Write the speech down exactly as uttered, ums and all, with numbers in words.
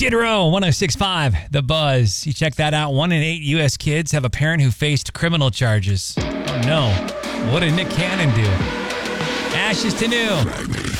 Skid Row, one oh six point five, The Buzz. You check that out. One in eight U S kids have a parent who faced criminal charges. Oh no. What did Nick Cannon do? Ashes to new.